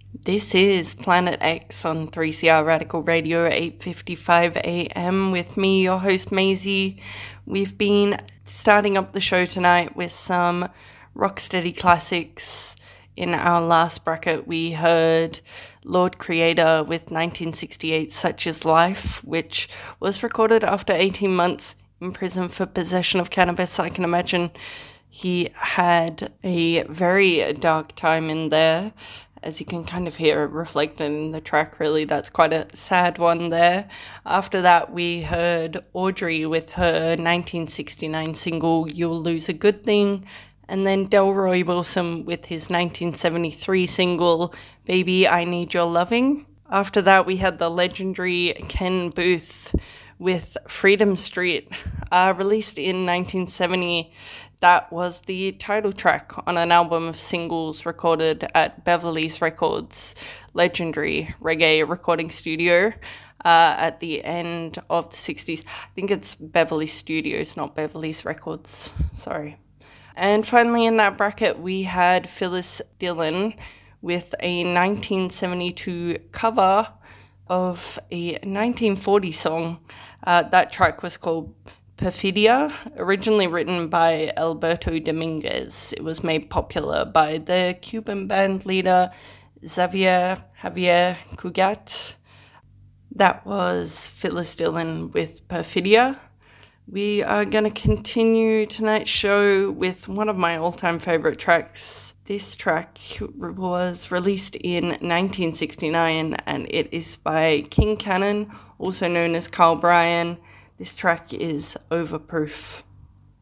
This is Planet X on 3CR Radical Radio at 8:55 a.m. with me, your host Maisie. We've been starting up the show tonight with some rocksteady classics. In our last bracket, we heard Lord Creator with 1968's Such Is Life, which was recorded after 18 months in prison for possession of cannabis. I can imagine he had a very dark time in there, as you can kind of hear it reflected in the track. Really, that's quite a sad one there. After that, we heard Audrey with her 1969 single You'll Lose a Good Thing, and then Delroy Wilson with his 1973 single Baby I Need Your Loving. After that, we had the legendary Ken Boothe with Freedom Street, released in 1970. That was the title track on an album of singles recorded at Beverly's Records, legendary reggae recording studio, at the end of the 60s. I think it's Beverly Studios, not Beverly's Records. Sorry. And finally in that bracket, we had Phyllis Dillon with a 1972 cover of a 1940 song. That track was called Perfidia, originally written by Alberto Dominguez. It was made popular by the Cuban band leader Javier Cugat. That was Phyllis Dillon with Perfidia. We are going to continue tonight's show with one of my all-time favorite tracks. This track was released in 1969 and it is by King Cannon, also known as Carl Bryan. This track is Overproof.